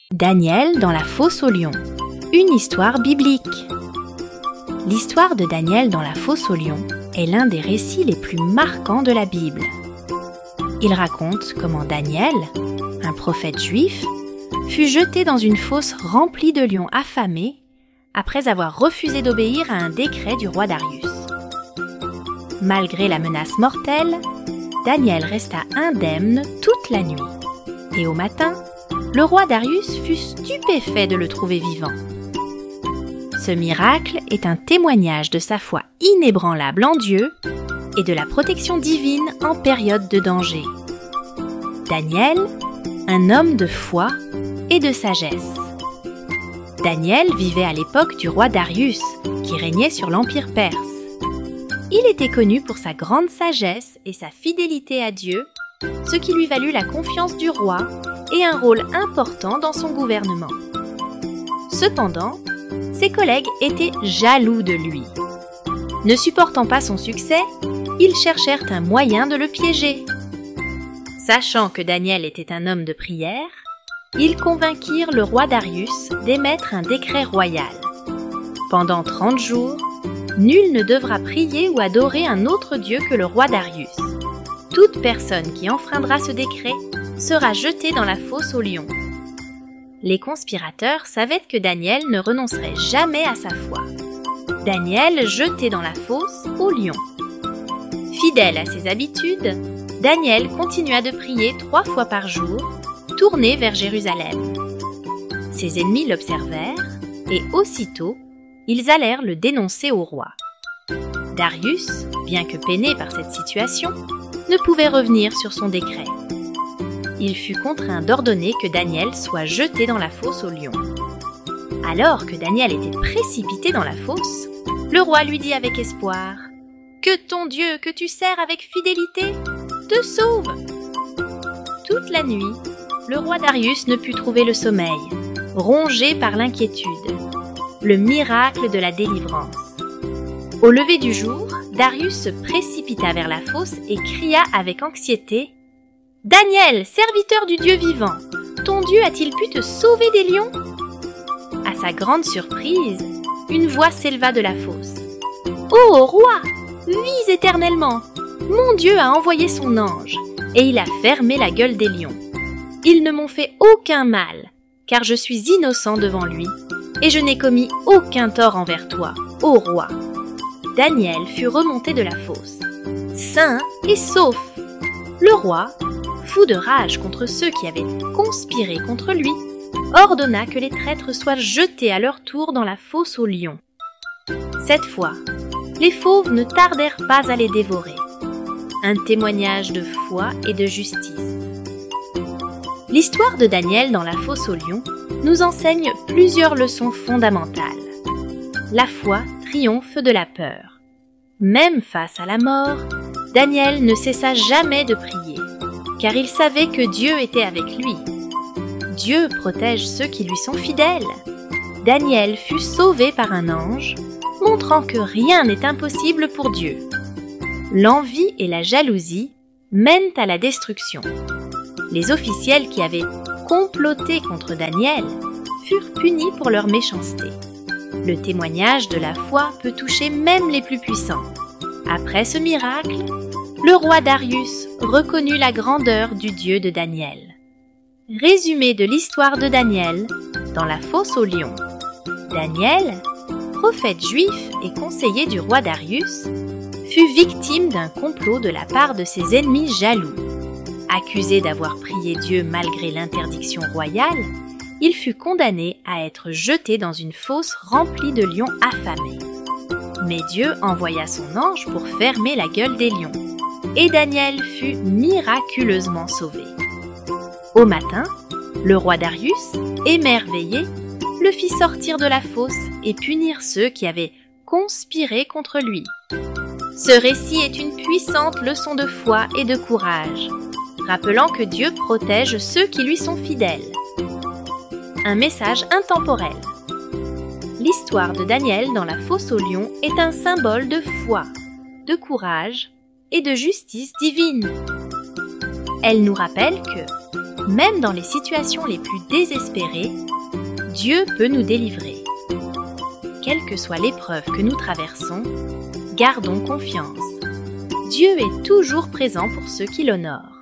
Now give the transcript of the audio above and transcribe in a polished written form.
Daniel dans la fosse aux lions. Une histoire biblique. L'histoire de Daniel dans la fosse aux lions est l'un des récits les plus marquants de la Bible. Il raconte comment Daniel, un prophète juif, fut jeté dans une fosse remplie de lions affamés après avoir refusé d'obéir à un décret du roi Darius. Malgré la menace mortelle, Daniel resta indemne toute la nuit. Et au matin, le roi Darius fut stupéfait de le trouver vivant. Ce miracle est un témoignage de sa foi inébranlable en Dieu et de la protection divine en période de danger. Daniel, un homme de foi et de sagesse. Daniel vivait à l'époque du roi Darius, qui régnait sur l'Empire perse. Il était connu pour sa grande sagesse et sa fidélité à Dieu, ce qui lui valut la confiance du roi et un rôle important dans son gouvernement. Cependant, ses collègues étaient jaloux de lui. Ne supportant pas son succès, ils cherchèrent un moyen de le piéger. Sachant que Daniel était un homme de prière, ils convainquirent le roi Darius d'émettre un décret royal. Pendant 30 jours, nul ne devra prier ou adorer un autre dieu que le roi Darius. Toute personne qui enfreindra ce décret sera jetée dans la fosse aux lions. Les conspirateurs savaient que Daniel ne renoncerait jamais à sa foi. Daniel jeté dans la fosse aux lions. Fidèle à ses habitudes, Daniel continua de prier 3 fois par jour, tourné vers Jérusalem. Ses ennemis l'observèrent et aussitôt, ils allèrent le dénoncer au roi. Darius, bien que peiné par cette situation, ne pouvait revenir sur son décret. Il fut contraint d'ordonner que Daniel soit jeté dans la fosse aux lions. Alors que Daniel était précipité dans la fosse, le roi lui dit avec espoir « Que ton Dieu, que tu sers avec fidélité, te sauve !» Toute la nuit, le roi Darius ne put trouver le sommeil, rongé par l'inquiétude, le miracle de la délivrance. Au lever du jour, Darius se précipita vers la fosse et cria avec anxiété « Daniel, serviteur du Dieu vivant, ton Dieu a-t-il pu te sauver des lions ?» À sa grande surprise, une voix s'éleva de la fosse. « Ô roi, vis éternellement! Mon Dieu a envoyé son ange, et il a fermé la gueule des lions. Ils ne m'ont fait aucun mal, car je suis innocent devant lui, et je n'ai commis aucun tort envers toi, ô roi. » Daniel fut remonté de la fosse, sain et sauf. Le roi, fou de rage contre ceux qui avaient conspiré contre lui, ordonna que les traîtres soient jetés à leur tour dans la fosse aux lions. Cette fois, les fauves ne tardèrent pas à les dévorer. Un témoignage de foi et de justice. L'histoire de Daniel dans la fosse aux lions nous enseigne plusieurs leçons fondamentales. La foi triomphe de la peur. Même face à la mort, Daniel ne cessa jamais de prier, car il savait que Dieu était avec lui. Dieu protège ceux qui lui sont fidèles. Daniel fut sauvé par un ange, montrant que rien n'est impossible pour Dieu. L'envie et la jalousie mènent à la destruction. Les officiels qui avaient comploté contre Daniel furent punis pour leur méchanceté. Le témoignage de la foi peut toucher même les plus puissants. Après ce miracle, le roi Darius reconnut la grandeur du Dieu de Daniel. Résumé de l'histoire de Daniel dans la fosse aux lions. Daniel, prophète juif et conseiller du roi Darius, fut victime d'un complot de la part de ses ennemis jaloux. Accusé d'avoir prié Dieu malgré l'interdiction royale, il fut condamné à être jeté dans une fosse remplie de lions affamés. Mais Dieu envoya son ange pour fermer la gueule des lions, et Daniel fut miraculeusement sauvé. Au matin, le roi Darius, émerveillé, le fit sortir de la fosse et punir ceux qui avaient conspiré contre lui. Ce récit est une puissante leçon de foi et de courage, rappelant que Dieu protège ceux qui lui sont fidèles. Un message intemporel. L'histoire de Daniel dans la fosse aux lions est un symbole de foi, de courage et de justice divine. Elle nous rappelle que Même dans les situations les plus désespérées, Dieu peut nous délivrer. Quelle que soit l'épreuve que nous traversons, gardons confiance. Dieu est toujours présent pour ceux qui l'honorent.